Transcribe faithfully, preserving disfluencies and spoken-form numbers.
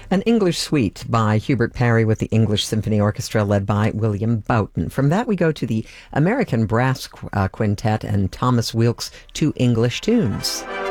An English Suite by Hubert Parry with the English Symphony Orchestra led by William Boughton. From that, we go to the American Brass uh, Quintet and Thomas Wilkes' Two English Tunes.